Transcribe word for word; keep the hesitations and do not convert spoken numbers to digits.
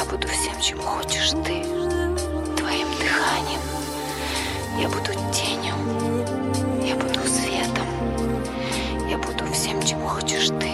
Я буду всем, чем хочешь ты, твоим дыханием. Я буду тенью, я буду светом. Я буду всем, чем хочешь ты,